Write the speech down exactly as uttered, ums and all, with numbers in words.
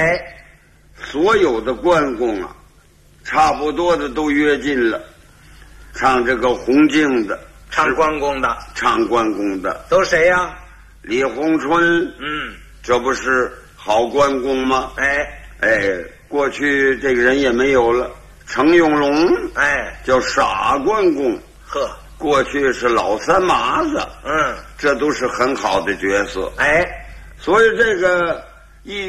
哎， 所有的关公啊，差不多的都约进了，唱这个红镜的， 唱关公的， 唱关公的都谁呀、啊？ 李鸿春， 嗯， 这不是好关公吗？ 哎哎，过去这个人也没有了。程永龙， 哎， 叫傻关公， 呵， 过去是老三麻子， 嗯， 这都是很好的角色。 哎， 所以这个